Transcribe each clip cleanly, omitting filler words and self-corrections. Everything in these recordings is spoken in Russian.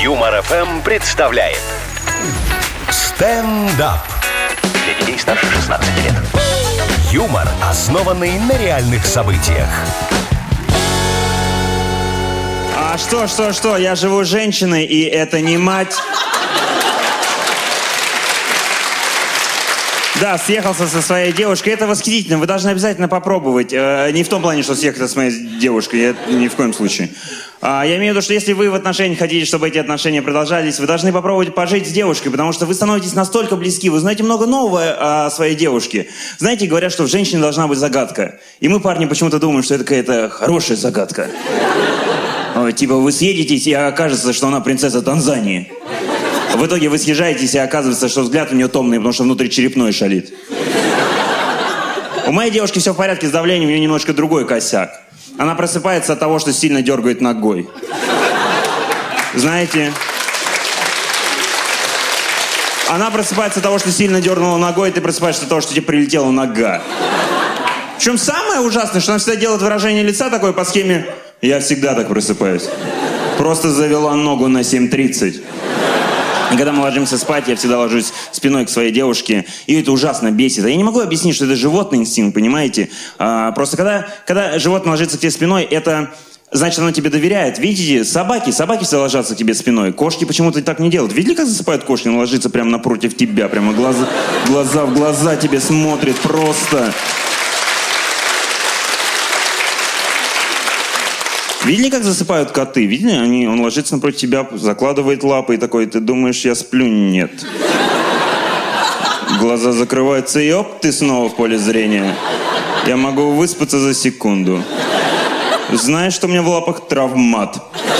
Юмор ФМ представляет стендап. Для детей старше 16 лет. Юмор, основанный на реальных событиях. А что? Я живу с женщиной, и это не мать. Да, съехался со своей девушкой. Это восхитительно. Вы должны обязательно попробовать. Не в том плане, что съехаться с моей девушкой. Ни в коем случае. Я имею в виду, что если вы в отношениях хотите, чтобы эти отношения продолжались, вы должны попробовать пожить с девушкой, потому что вы становитесь настолько близки. Вы знаете много нового о своей девушке. Знаете, говорят, что в женщине должна быть загадка. И мы, парни, почему-то думаем, что это какая-то хорошая загадка. Типа вы съедетесь, и окажется, что она принцесса Танзании. В итоге вы съезжаетесь, и оказывается, что взгляд у нее томный, потому что внутри черепной шалит. У моей девушки все в порядке с давлением, у нее немножко другой косяк. Она просыпается от того, что сильно дергает ногой. Знаете? Она просыпается от того, что сильно дернула ногой, и ты просыпаешься от того, что тебе прилетела нога. Причем самое ужасное, что она всегда делает выражение лица такое по схеме «Я всегда так просыпаюсь». Просто завела ногу на 7:30. И когда мы ложимся спать, я всегда ложусь спиной к своей девушке, и это ужасно бесит. Я не могу объяснить, что это животный инстинкт, понимаете? Просто когда животное ложится к тебе спиной, это значит, оно тебе доверяет. Видите, собаки всегда ложатся к тебе спиной. Кошки почему-то так не делают. Видели, как засыпают кошки? Она ложится прямо напротив тебя, прямо глаза в глаза тебе смотрит просто. Видели, как засыпают коты? Видели? Он ложится напротив тебя, закладывает лапы и такой, ты думаешь, я сплю? Нет. Глаза закрываются, и оп, ты снова в поле зрения. Я могу выспаться за секунду. Знаешь, что у меня в лапах? Травмат.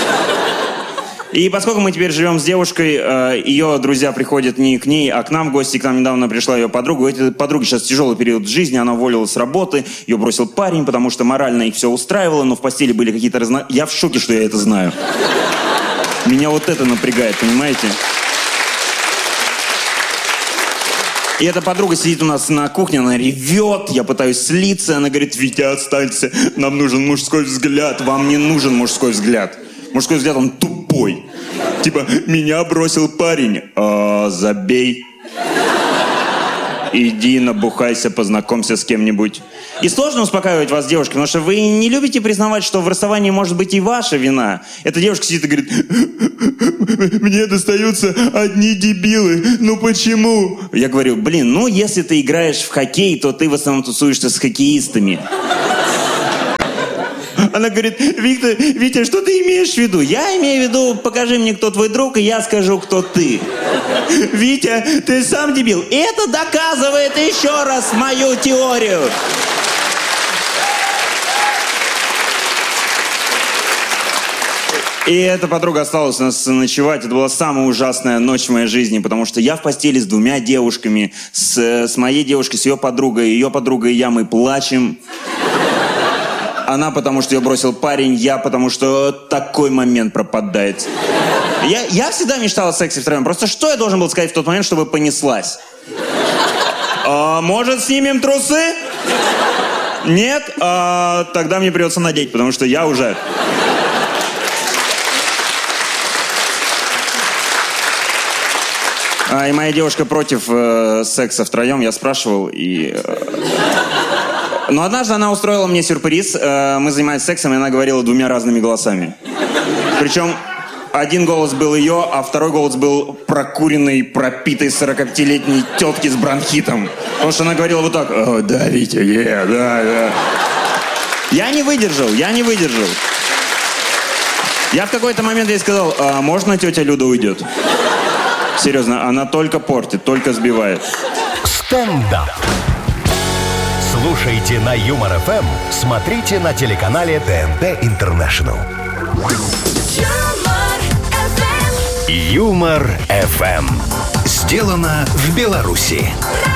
И поскольку мы теперь живем с девушкой, ее друзья приходят не к ней, а к нам в гости. К нам недавно пришла ее подруга. У этой подруги сейчас тяжелый период жизни. Она уволилась с работы, ее бросил парень, потому что морально их все устраивало, но в постели были какие-то Я в шоке, что я это знаю. Меня вот это напрягает, понимаете? И эта подруга сидит у нас на кухне, она ревет, я пытаюсь слиться. Она говорит: Витя, останься, нам нужен мужской взгляд. Вам не нужен мужской взгляд. Мужской взгляд, он тупой. Типа, меня бросил парень. Забей. Иди набухайся, познакомься с кем-нибудь. И сложно успокаивать вас, девушки, потому что вы не любите признавать, что в расставании может быть и ваша вина. Эта девушка сидит и говорит: мне достаются одни дебилы, ну почему? Я говорю: если ты играешь в хоккей, то ты в основном тусуешься с хоккеистами. Она говорит: Витя, что ты имеешь в виду? Я имею в виду, покажи мне, кто твой друг, и я скажу, кто ты. Витя, ты сам дебил. Это доказывает еще раз мою теорию. И эта подруга осталась у нас ночевать. Это была самая ужасная ночь в моей жизни, потому что я в постели с двумя девушками, с моей девушкой, с ее подругой и я, мы плачем. Она потому, что ее бросил парень, я потому, что такой момент пропадает. Я всегда мечтал о сексе втроем. Просто что я должен был сказать в тот момент, чтобы понеслась? Может, снимем трусы? Нет? Тогда мне придется надеть, потому что я уже... И моя девушка против секса втроем. Я спрашивал, и... Но однажды она устроила мне сюрприз. Мы занимались сексом, и она говорила двумя разными голосами. Причем один голос был ее, а второй голос был прокуренной, пропитой 45-летней тетки с бронхитом. Потому что она говорила вот так: да, Витя, да. Я не выдержал. Я в какой-то момент ей сказал: можно тетя Люда уйдет? Серьезно, она только портит, только сбивает. Стендап. Слушайте на Юмор ФМ, смотрите на телеканале ТНТ Интернешнл. Юмор ФМ. Сделано в Беларуси.